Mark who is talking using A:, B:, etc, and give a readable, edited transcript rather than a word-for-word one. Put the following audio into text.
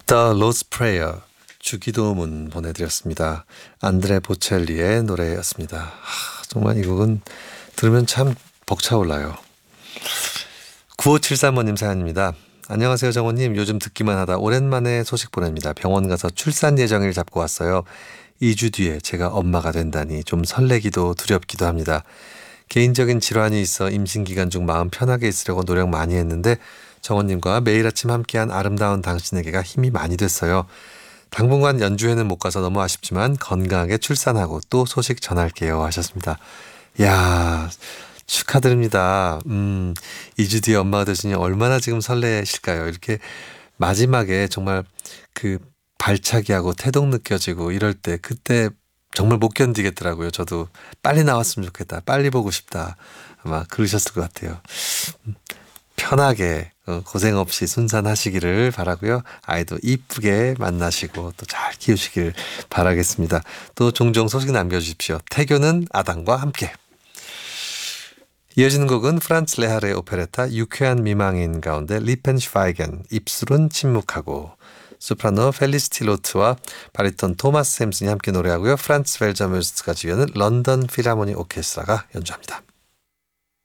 A: The Lord's Prayer, 주기도문 보내드렸습니다. 안드레 보첼리의 노래였습니다. 정말 이 곡은 들으면 참 벅차올라요. 9573번님 사연입니다. 안녕하세요 정원님. 요즘 듣기만 하다 오랜만에 소식 보냅니다. 병원 가서 출산 예정일 잡고 왔어요. 2주 뒤에 제가 엄마가 된다니 좀 설레기도 두렵기도 합니다. 개인적인 질환이 있어 임신 기간 중 마음 편하게 있으려고 노력 많이 했는데 정원님과 매일 아침 함께한 아름다운 당신에게가 힘이 많이 됐어요. 당분간 연주회는 못 가서 너무 아쉽지만 건강하게 출산하고 또 소식 전할게요 하셨습니다. 이야, 축하드립니다. 2주 뒤에 엄마가 되시니 얼마나 지금 설레실까요? 이렇게 마지막에 정말 그 발차기하고 태동 느껴지고 이럴 때 그때 정말 못 견디겠더라고요. 저도 빨리 나왔으면 좋겠다. 빨리 보고 싶다. 아마 그러셨을 것 같아요. 편하게 고생 없이 순산하시기를 바라고요. 아이도 이쁘게 만나시고 또 잘 키우시길 바라겠습니다. 또 종종 소식 남겨주십시오. 태교는 아담과 함께. 이어지는 곡은 프란츠 레하르의 오페레타 유쾌한 미망인 가운데 리펜슈바이겐 입술은 침묵하고 소프라노 펠리시티 로트와 바리톤 토마스 샘슨이 함께 노래하고요. 프란츠 벨저뮤스트가 지휘하는 런던 필하모니 오케스트라가 연주합니다.